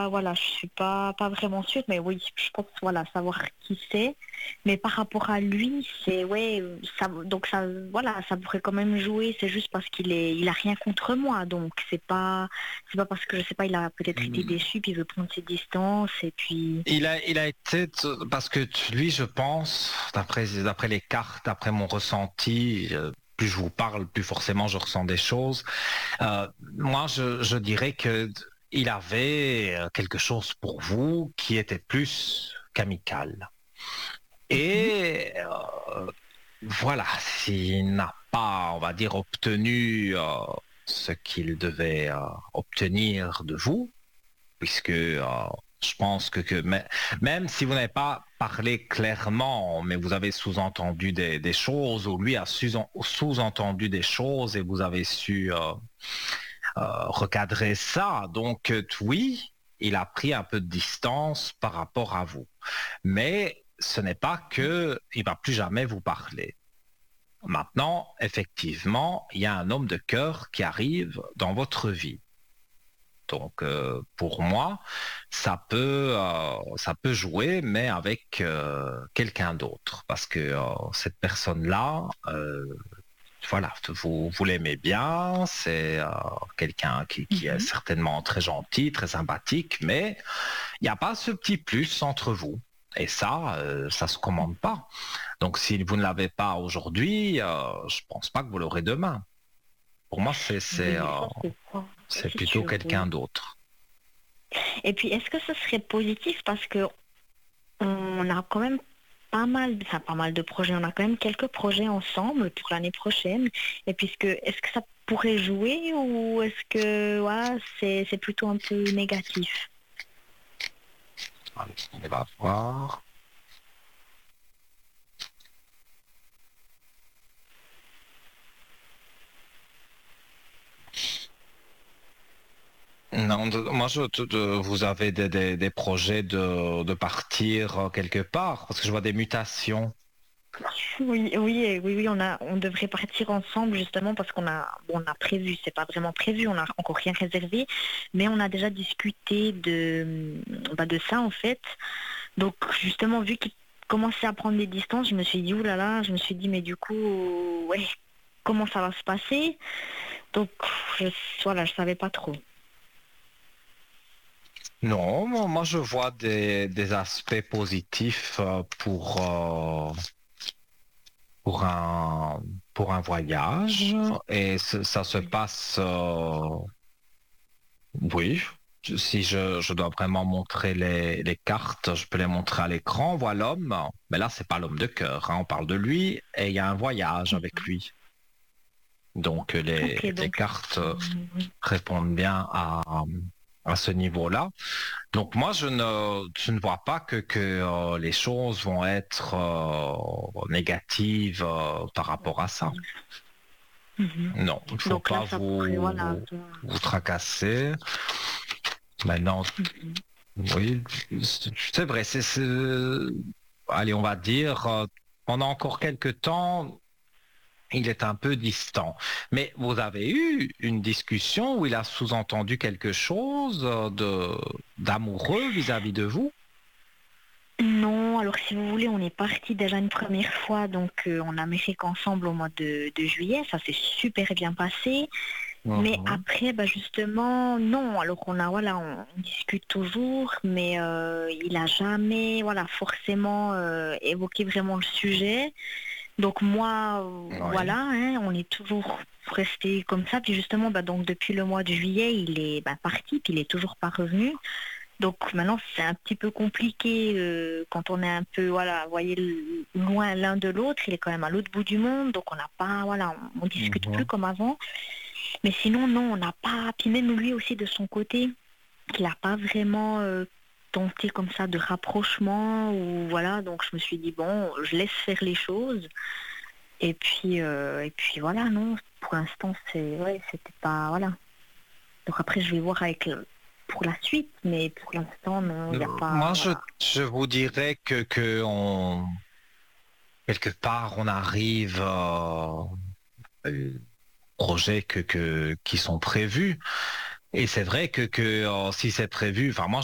voilà, je suis pas vraiment sûre, mais oui, je pense, voilà, savoir qui c'est. Mais par rapport à lui, c'est, ouais, ça, donc ça, voilà, ça pourrait quand même jouer. C'est juste parce il a rien contre moi, donc c'est pas parce que je sais pas, il a peut-être été déçu, puis il veut prendre ses distances, et puis. Il a été, parce que lui, je pense, d'après les cartes, d'après mon ressenti, plus je vous parle, plus forcément je ressens des choses. Moi, je dirais que il avait quelque chose pour vous qui était plus qu'amical. Mhm. Et voilà, s'il n'a pas, on va dire, obtenu ce qu'il devait obtenir de vous, puisque je pense même si vous n'avez pas parlé clairement, mais vous avez sous-entendu des choses, ou lui a sous-entendu des choses et vous avez su recadrer ça. Donc oui, il a pris un peu de distance par rapport à vous. Mais ce n'est pas que il va plus jamais vous parler. Maintenant, effectivement, il y a un homme de cœur qui arrive dans votre vie. Donc, pour moi, ça peut jouer, mais avec quelqu'un d'autre, parce que cette personne-là, voilà, vous l'aimez bien, c'est quelqu'un qui est Mhm. certainement très gentil, très sympathique, mais il n'y a pas ce petit plus entre vous. Et ça se commande pas. Donc, si vous ne l'avez pas aujourd'hui, je pense pas que vous l'aurez demain. Pour moi, Oui, ça, c'est c'est plutôt sûr, quelqu'un oui. d'autre. Et puis, est-ce que ce serait positif parce que on a quand même pas mal de projets, on a quand même quelques projets ensemble pour l'année prochaine. Et est-ce que ça pourrait jouer ou est-ce que voilà, c'est plutôt un peu négatif? Allez, on va voir. Non, vous avez des projets de partir quelque part, parce que je vois des mutations. Oui, on devrait partir ensemble justement parce on a prévu, c'est pas vraiment prévu, on a encore rien réservé, mais on a déjà discuté de ça en fait. Donc justement, vu qu'il commençait à prendre des distances, je me suis dit, ouh là là, je me suis dit, mais du coup, ouais, comment ça va se passer? Donc je, voilà, je savais pas trop. Non, moi je vois des aspects positifs pour pour un voyage et ça se passe, oui. Si je dois vraiment montrer les cartes, je peux les montrer à l'écran. On voit l'homme, mais là c'est pas l'homme de cœur, hein, on parle de lui et il y a un voyage avec lui. Donc Ok, les donc cartes répondent bien à ce niveau-là. Donc moi, je ne vois pas que les choses vont être négatives par rapport à ça. mhm. Non, il ne faut Donc là, pas ça pourrait, voilà. vous tracasser. Maintenant, Mhm. oui, c'est vrai, allez, on va dire, pendant encore quelques temps, il est un peu distant. Mais vous avez eu une discussion où il a sous-entendu quelque chose d'amoureux vis-à-vis de vous? Non, alors si vous voulez, on est parti déjà une première fois donc en Amérique ensemble au mois de juillet, ça s'est super bien passé. Mais Mhm. après, bah justement, non. Alors on discute toujours, mais il a jamais, voilà, forcément évoqué vraiment le sujet. Donc moi, voilà, Oui. hein, on est toujours resté comme ça. Puis justement, bah donc depuis le mois de juillet, il est parti, puis il est toujours pas revenu. Donc maintenant, c'est un petit peu compliqué quand on est un peu, voilà, vous voyez, loin l'un de l'autre. Il est quand même à l'autre bout du monde, donc on n'a pas, voilà, on discute plus Mhm. comme avant. Mais sinon, non, on n'a pas. Puis même lui aussi de son côté, il n'a pas vraiment tenté comme ça de rapprochement ou voilà. Donc je me suis dit bon, je laisse faire les choses. Et puis voilà, non. Pour l'instant, c'était pas voilà. Donc après, je vais voir pour la suite, mais pour l'instant, non, il n'y a pas, Moi, voilà. je vous dirais quelque part, on arrive projets qui sont prévus. Et c'est vrai que si c'est prévu, enfin moi